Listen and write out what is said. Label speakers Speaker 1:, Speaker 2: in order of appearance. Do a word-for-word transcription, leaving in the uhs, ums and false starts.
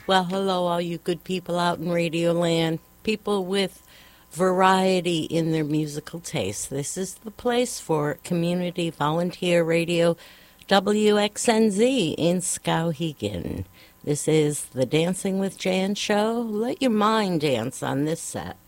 Speaker 1: Well, hello, all you good people out in Radio Land, people with variety in their musical taste. This is the place for community volunteer radio, W X N Z in Skowhegan. This is the Dancing with Jan show. Let your mind dance on this set.